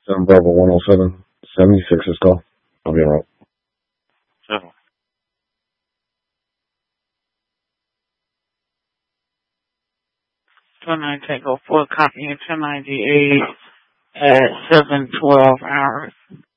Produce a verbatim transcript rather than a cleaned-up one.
seven Bravo one oh seven, seventy-six is call. I'll be around. Seven. ten nine Tango four, copy ten ninety-eight at seven twelve hours.